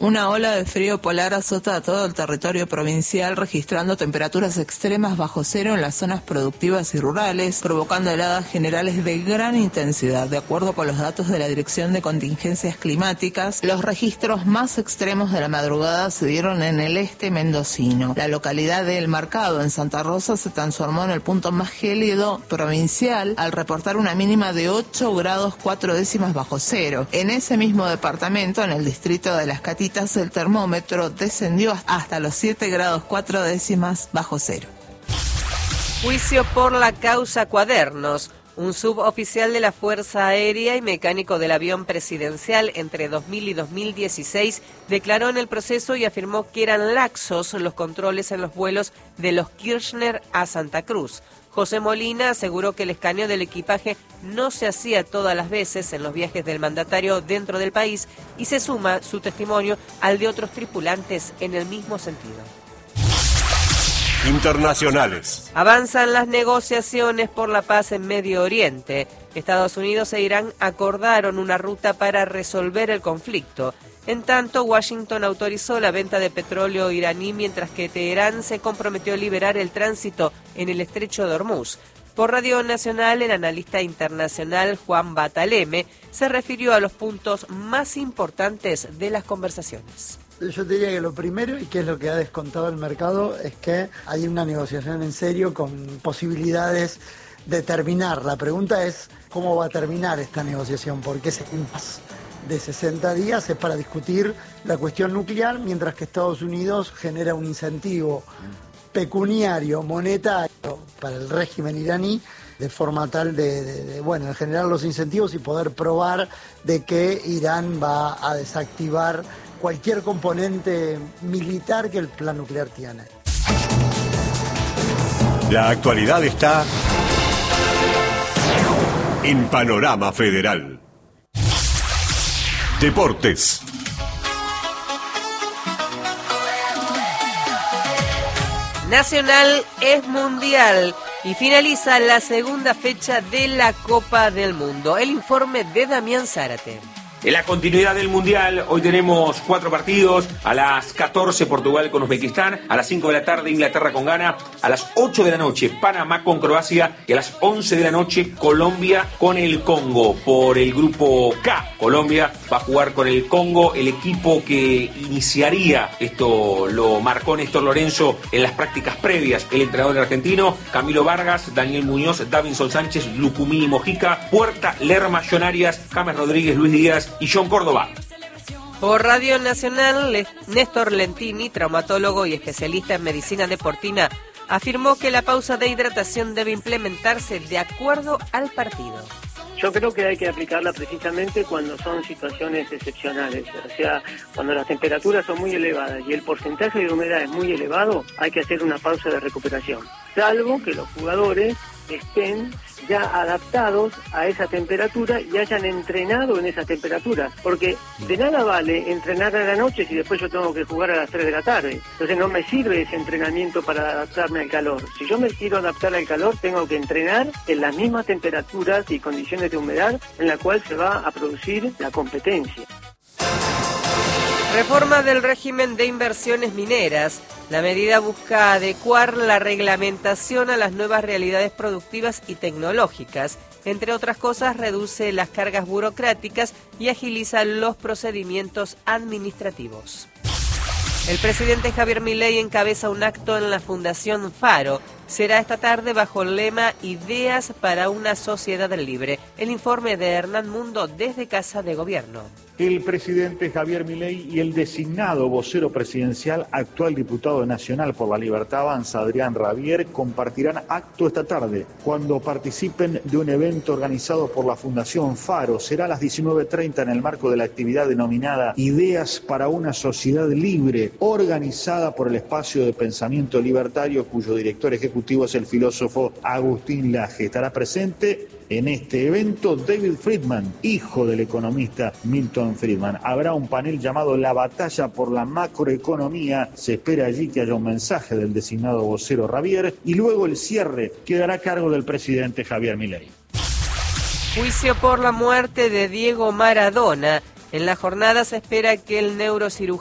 Una ola de frío polar azota a todo el territorio provincial, registrando temperaturas extremas bajo cero en las zonas productivas y rurales, provocando heladas generales de gran intensidad. De acuerdo con los datos de la Dirección de Contingencias Climáticas, los registros más extremos de la madrugada se dieron en el este mendocino. La localidad de El Marcado, en Santa Rosa, se transformó en el punto más gélido provincial al reportar una mínima de 8 grados 4 décimas bajo cero. En ese mismo departamento, en el distrito de Las Catitas, el termómetro descendió hasta los 7 grados 4 décimas bajo cero. Juicio por la causa Cuadernos. Un suboficial de la Fuerza Aérea y mecánico del avión presidencial entre 2000 y 2016 declaró en el proceso y afirmó que eran laxos los controles en los vuelos de los Kirchner a Santa Cruz. José Molina aseguró que el escaneo del equipaje no se hacía todas las veces en los viajes del mandatario dentro del país y se suma su testimonio al de otros tripulantes en el mismo sentido. Internacionales. Avanzan las negociaciones por la paz en Medio Oriente. Estados Unidos e Irán acordaron una ruta para resolver el conflicto. En tanto, Washington autorizó la venta de petróleo iraní, mientras que Teherán se comprometió a liberar el tránsito en el estrecho de Hormuz. Por Radio Nacional, el analista internacional Juan Bataleme se refirió a los puntos más importantes de las conversaciones. Yo te diría que lo primero, y que es lo que ha descontado el mercado, es que hay una negociación en serio con posibilidades de terminar. La pregunta es cómo va a terminar esta negociación, porque ese impasse de 60 días es para discutir la cuestión nuclear, mientras que Estados Unidos genera un incentivo pecuniario, monetario para el régimen iraní, de forma tal de generar los incentivos y poder probar de que Irán va a desactivar cualquier componente militar que el plan nuclear tiene. La actualidad está en Panorama Federal. Deportes. Nacional es mundial y finaliza la segunda fecha de la Copa del Mundo. El informe de Damián Zárate. En la continuidad del Mundial, hoy tenemos 4 partidos. A las 14, Portugal con Uzbekistán. A las 5 de la tarde, Inglaterra con Ghana. A las 8 de la noche, Panamá con Croacia. Y a las 11 de la noche, Colombia con el Congo. Por el grupo K, Colombia va a jugar con el Congo. El equipo que iniciaría, esto lo marcó Néstor Lorenzo en las prácticas previas. El entrenador argentino, Camilo Vargas, Daniel Muñoz, Davinson Sánchez, Lucumí Mojica, Puerta, Lerma, John Arias, James Rodríguez, Luis Díaz y John Córdoba. Por Radio Nacional, Néstor Lentini, traumatólogo y especialista en medicina deportiva, afirmó que la pausa de hidratación debe implementarse de acuerdo al partido. Yo creo que hay que aplicarla precisamente cuando son situaciones excepcionales, o sea, cuando las temperaturas son muy elevadas y el porcentaje de humedad es muy elevado, hay que hacer una pausa de recuperación, salvo que los jugadores estén ya adaptados a esa temperatura y hayan entrenado en esa temperatura, porque de nada vale entrenar a la noche si después yo tengo que jugar a las 3 de la tarde, entonces no me sirve ese entrenamiento para adaptarme al calor. Si yo me quiero adaptar al calor, tengo que entrenar en las mismas temperaturas y condiciones de humedad en la cual se va a producir la competencia. Reforma del régimen de inversiones mineras. La medida busca adecuar la reglamentación a las nuevas realidades productivas y tecnológicas. Entre otras cosas, reduce las cargas burocráticas y agiliza los procedimientos administrativos. El presidente Javier Milei encabeza un acto en la Fundación Faro. Será esta tarde bajo el lema Ideas para una sociedad libre. El informe de Hernán Mundo desde Casa de Gobierno. El presidente Javier Milei y el designado vocero presidencial, actual diputado nacional por la Libertad Avanza, Adrián Rabier, compartirán acto esta tarde cuando participen de un evento organizado por la Fundación Faro. Será a las 19:30 en el marco de la actividad denominada Ideas para una sociedad libre, organizada por el Espacio de Pensamiento Libertario, cuyo director ejecutivo es el filósofo Agustín Laje. Estará presente en este evento David Friedman, hijo del economista Milton Friedman. Habrá un panel llamado La Batalla por la Macroeconomía. Se espera allí que haya un mensaje del designado vocero Rabier y luego el cierre quedará a cargo del presidente Javier Milei. Juicio por la muerte de Diego Maradona. En la jornada se espera que el neurocirujano